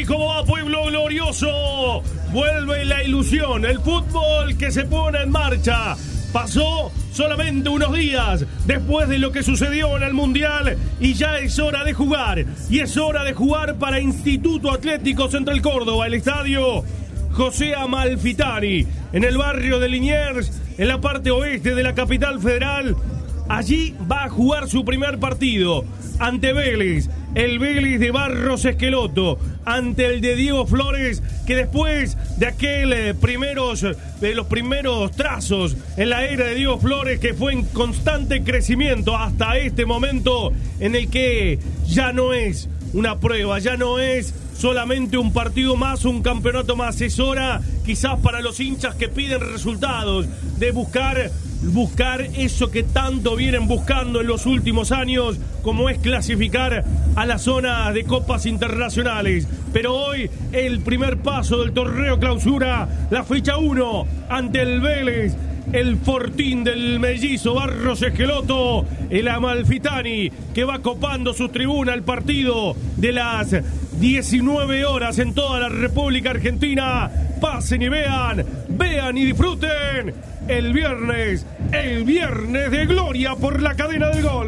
Ahí cómo va Pueblo Glorioso. Vuelve la ilusión, el fútbol que se pone en marcha. Pasó solamente unos días después de lo que sucedió en el Mundial y ya es hora de jugar. Y es hora de jugar para Instituto Atlético Central Córdoba, el estadio José Amalfitani, en el barrio de Liniers, en la parte oeste de la capital federal. Allí va a jugar su primer partido ante Vélez, el Vélez de Barros Esqueloto, ante el de Diego Flores, que después de los primeros trazos en la era de Diego Flores, que fue en constante crecimiento hasta este momento en el que ya no es una prueba, ya no es solamente un partido más, un campeonato más. Es hora, quizás para los hinchas que piden resultados, de buscar eso que tanto vienen buscando en los últimos años, como es clasificar a la zona de copas internacionales. Pero hoy el primer paso del torneo clausura, la fecha 1 ante el Vélez, el Fortín del mellizo Barros Esqueloto, el Amalfitani, que va copando su tribuna, el partido de las 19 horas en toda la República Argentina. Pasen y vean y disfruten el viernes de gloria por la cadena del gol.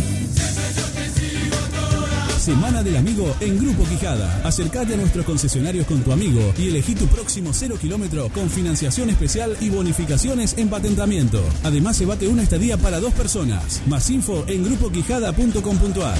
Semana del Amigo en Grupo Quijada. Acércate a nuestros concesionarios con tu amigo y elegí tu próximo 0 kilómetro con financiación especial y bonificaciones en patentamiento. Además, se bate una estadía para 2 personas. Más info en grupoquijada.com.ar.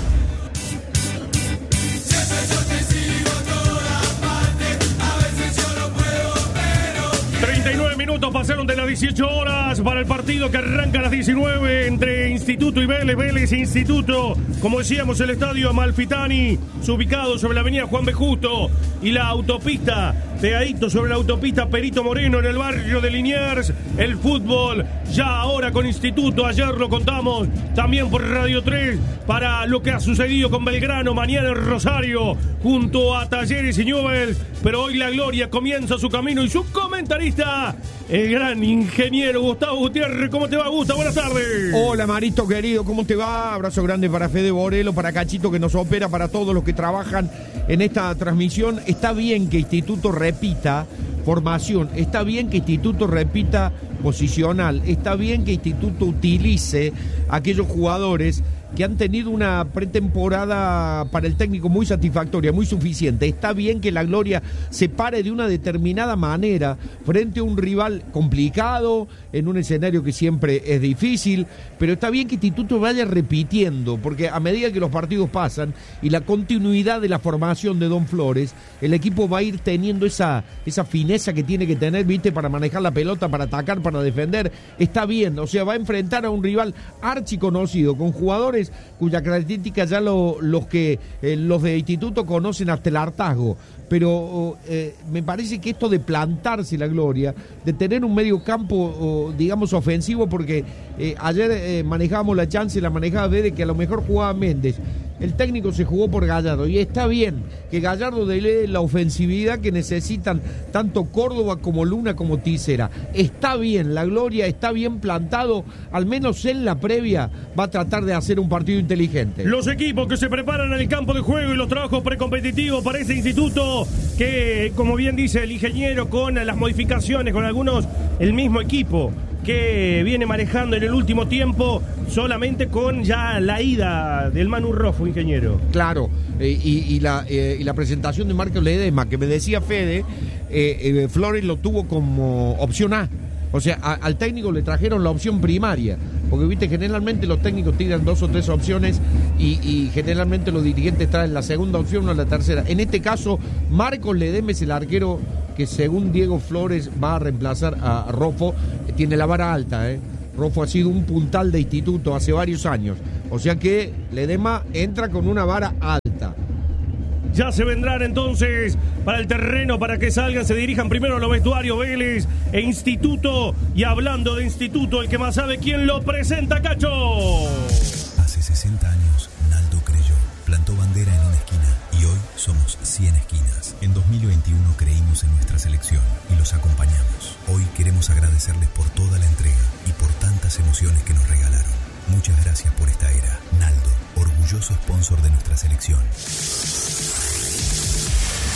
39 minutos pasaron de las 18 horas para el partido que arranca a las 19 entre Instituto y Vélez. Vélez e Instituto, como decíamos, el estadio Amalfitani, ubicado sobre la avenida Juan B. Justo y la autopista, pegadito sobre la autopista Perito Moreno, en el barrio de Liniers. El fútbol ya ahora con Instituto, ayer lo contamos también por Radio 3 para lo que ha sucedido con Belgrano, mañana en Rosario junto a Talleres y Newell's, pero hoy la gloria comienza su camino y su comentarista, el gran ingeniero Gustavo Gutiérrez. ¿Cómo te va, Gustavo? Buenas tardes. Hola, Marito querido, ¿cómo te va? Abrazo grande para Fede Borelo, para Cachito que nos opera, para todos los que trabajan en esta transmisión. Está bien que Instituto repita formación, está bien que Instituto repita posicional, está bien que Instituto utilice a aquellos jugadores que han tenido una pretemporada para el técnico muy satisfactoria, muy suficiente. Está bien que la gloria se pare de una determinada manera frente a un rival complicado, en un escenario que siempre es difícil, pero está bien que Instituto vaya repitiendo, porque a medida que los partidos pasan y la continuidad de la formación de Don Flores, el equipo va a ir teniendo esa fineza que tiene que tener, ¿viste? Para manejar la pelota, para atacar, para defender. Está bien, o sea, va a enfrentar a un rival archiconocido, con jugadores cuya característica ya los de Instituto conocen hasta el hartazgo, pero me parece que esto de plantarse la gloria, de tener un medio campo, digamos, ofensivo, porque ayer manejábamos la chance, la manejaba de que a lo mejor jugaba Méndez. El técnico se jugó por Gallardo y está bien que Gallardo dé la ofensividad que necesitan tanto Córdoba como Luna como Tisera. Está bien, la gloria está bien plantado, al menos en la previa va a tratar de hacer un partido inteligente. Los equipos que se preparan en el campo de juego y los trabajos precompetitivos para este Instituto, que como bien dice el ingeniero, con las modificaciones, con algunos, el mismo equipo que viene manejando en el último tiempo, solamente con ya la ida del Manu Rojo, ingeniero. Claro, y la presentación de Marcos Ledesma, que me decía Fede, Flores lo tuvo como opción A. O sea, al técnico le trajeron la opción primaria, porque viste, generalmente los técnicos tiran 2 o 3 opciones y generalmente los dirigentes traen la segunda opción o la tercera. En este caso, Marcos Ledesma es el arquero que, según Diego Flores, va a reemplazar a Rofo. Tiene la vara alta, Rofo ha sido un puntal de Instituto hace varios años, o sea que Ledesma entra con una vara alta. Ya se vendrán entonces para el terreno, para que salgan, se dirijan primero a los vestuarios Vélez e Instituto. Y hablando de Instituto, el que más sabe, ¿quién lo presenta, Cacho? Hace 60 años, Naldo creyó, plantó bandera en una esquina y hoy somos 100 esquinas. En 2021 creímos en nuestra selección y los acompañamos. Hoy queremos agradecerles por toda la entrega y por tantas emociones que nos regalaron. Muchas gracias por esta era. Naldo, orgulloso sponsor de nuestra selección.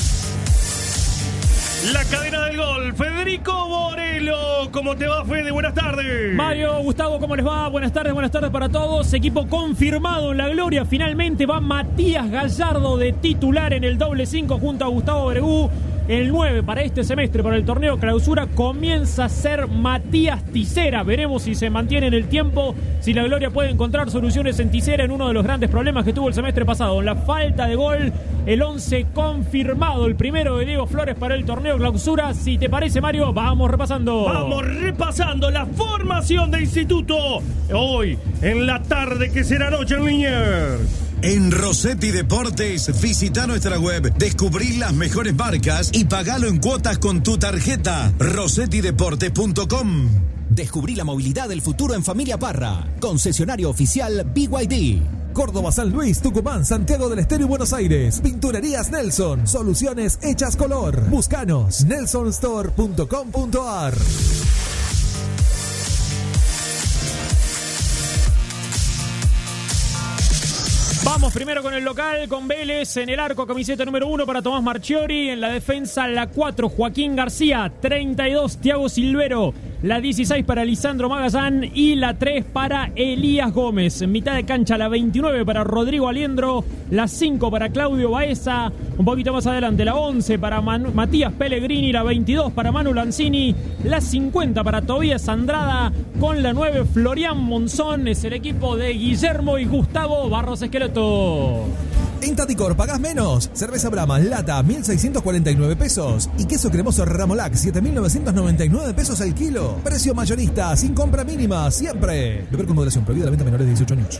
La cadena del gol, Federico Borelo. ¿Cómo te va, Fede? Buenas tardes. Mario, Gustavo, ¿cómo les va? Buenas tardes para todos. Equipo confirmado en la gloria. Finalmente va Matías Gallardo de titular en el doble 5 junto a Gustavo Bregú. El 9 para este semestre, para el torneo clausura, comienza a ser Matías Tisera. Veremos si se mantiene en el tiempo, si la gloria puede encontrar soluciones en Tisera en uno de los grandes problemas que tuvo el semestre pasado. La falta de gol, el 11 confirmado, el primero de Diego Flores para el torneo clausura. Si te parece, Mario, vamos repasando. Vamos repasando la formación de Instituto. Hoy, en la tarde que será noche en Liniers. En Rossetti Deportes, visita nuestra web, descubrí las mejores marcas y pagalo en cuotas con tu tarjeta. RossettiDeportes.com. Descubrí la movilidad del futuro en Familia Parra. Concesionario oficial BYD. Córdoba, San Luis, Tucumán, Santiago del Estero y Buenos Aires. Pinturerías Nelson. Soluciones hechas color. Búscanos. nelsonstore.com.ar. Vamos primero con el local, con Vélez en el arco, camiseta número 1 para Tomás Marchiori. En la defensa, la 4, Joaquín García. 32, Thiago Silvero. La 16 para Lisandro Magallán y la 3 para Elías Gómez. En mitad de cancha, la 29 para Rodrigo Aliendro. La 5 para Claudio Baeza. Un poquito más adelante, la 11 para Matías Pellegrini. La 22 para Manu Lanzini. La 50 para Tobías Andrada. Con la 9, Florian Monzón. Es el equipo de Guillermo y Gustavo Barros Esqueloto. En Taticor pagás menos. Cerveza Brahma lata 1.649 pesos y queso cremoso Ramolac 7.999 pesos al kilo. Precio mayorista sin compra mínima siempre. Beber con moderación, prohibida la venta a menores de 18 años.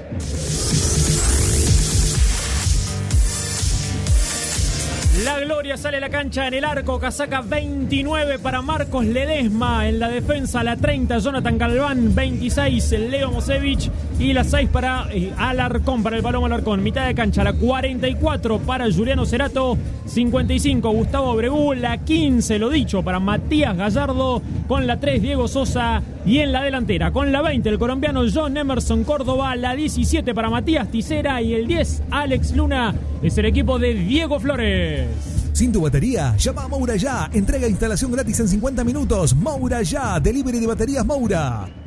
La gloria sale a la cancha en el arco, casaca 29 para Marcos Ledesma. En la defensa, la 30, Jonathan Galván. 26, Leo Mosevich. Y la 6 para Alarcón, para el Paloma Alarcón. Mitad de cancha, la 44 para Juliano Cerato. 55, Gustavo Bregú. La 15, lo dicho, para Matías Gallardo. Con la 3, Diego Sosa. Y en la delantera, con la 20, el colombiano John Emerson Córdoba. La 17 para Matías Tisera. Y el 10, Alex Luna. Es el equipo de Diego Flores. Sin tu batería, llama a Moura Ya. Entrega e instalación gratis en 50 minutos. Moura Ya, delivery de baterías Moura.